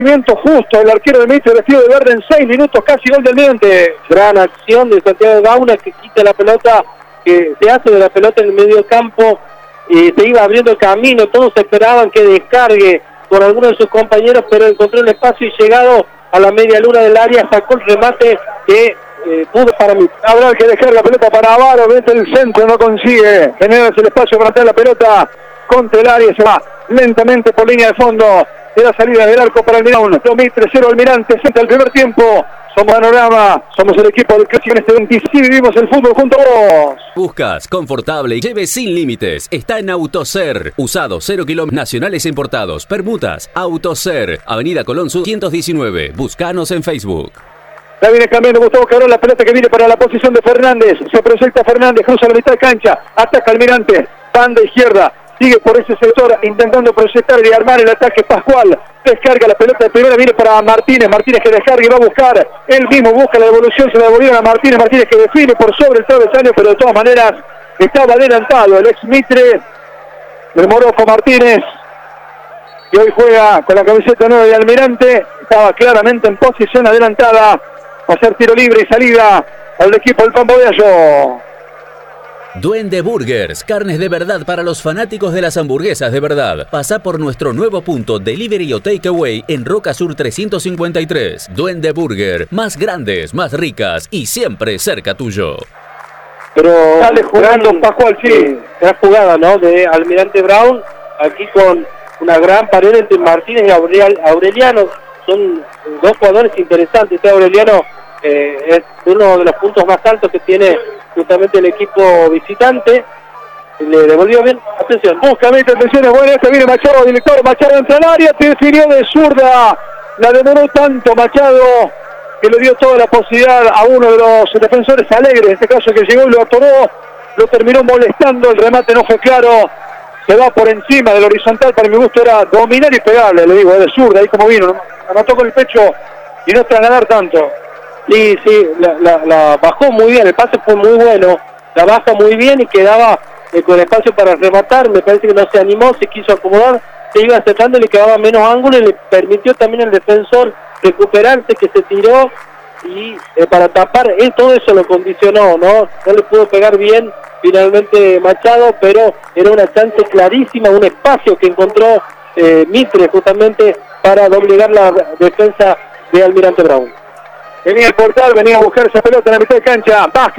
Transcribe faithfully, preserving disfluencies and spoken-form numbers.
Justo el arquero de Mitre vestido de verde en seis minutos, casi gol del Almirante. Gran acción de Santiago Gauna, que quita la pelota, que se hace de la pelota en el medio campo, y se iba abriendo el camino. Todos esperaban que descargue con alguno de sus compañeros, pero encontró el espacio y llegado a la media luna del área, sacó el remate que eh, pudo para mí. Habrá que dejar la pelota para Avaro, vete el centro, no consigue generar el espacio para meter la pelota contra el área, se va lentamente por línea de fondo. De la salida del arco para Almirante. Mitre cero Almirante, frente al primer tiempo. Somos Panorama, somos el equipo del Clásico en este veinticinco y vivimos el fútbol junto a vos. Buscas confortable y lleve sin límites. Está en Autocer. Usado cero kilómetros nacionales e importados. Permutas. Autocer. Avenida Colón Sur ciento diecinueve. Búscanos en Facebook. La viene cambiando Gustavo Cabrón, la pelota que viene para la posición de Fernández. Se proyecta Fernández, cruza la mitad de cancha. Ataca Almirante. Banda izquierda. Sigue por ese sector intentando proyectar y armar el ataque Pascual. Descarga la pelota de primera, viene para Martínez. Martínez que descarga y va a buscar. Él mismo busca la devolución, se la devolvieron a Martínez. Martínez que define por sobre el travesaño, pero de todas maneras estaba adelantado el ex Mitre, el Moroco Martínez, que hoy juega con la camiseta nueva de Almirante. Estaba claramente en posición adelantada. Va a ser tiro libre y salida al equipo del Pampa Gallo. Duende Burgers, carnes de verdad para los fanáticos de las hamburguesas de verdad. Pasá por nuestro nuevo punto Delivery o Takeaway en Roca Sur trescientos cincuenta y tres. Duende Burger, más grandes, más ricas y siempre cerca tuyo. Pero sale jugando Pascual, sí. Gran jugada, ¿no? De Almirante Brown, aquí con una gran pared entre Martínez y Aureliano. Son dos jugadores interesantes. Este Aureliano eh, es uno de los puntos más altos que tiene justamente el equipo visitante. Le devolvió bien, atención, busca Mitre, atención, es buena, este viene Machado, director, Machado entra al área, definió de zurda, la demoró tanto Machado, que le dio toda la posibilidad a uno de los defensores Alegres, en este caso que llegó y lo atoró, lo terminó molestando, el remate no fue claro, se va por encima del horizontal, para mi gusto era dominar y pegarle, le digo, de zurda, ahí como vino, la mató con el pecho y no ganar tanto. Sí, sí, la, la, la bajó muy bien, el pase fue muy bueno, la baja muy bien y quedaba eh, con espacio para rematar. Me parece que no se animó, se quiso acomodar, se iba acercando y le quedaba menos ángulo y le permitió también al defensor recuperarse, que se tiró y eh, para tapar, él todo eso lo condicionó, ¿no? No le pudo pegar bien finalmente Machado, pero era una chance clarísima, un espacio que encontró eh, Mitre justamente para doblegar la defensa de Almirante Brown. Venía el portal, venía a buscar esa pelota en la mitad de cancha. Vázquez